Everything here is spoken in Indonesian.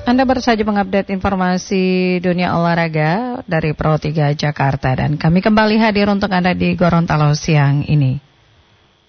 Anda baru saja mengupdate informasi dunia olahraga dari Pro 3 Jakarta dan kami kembali hadir untuk Anda di Gorontalo siang ini.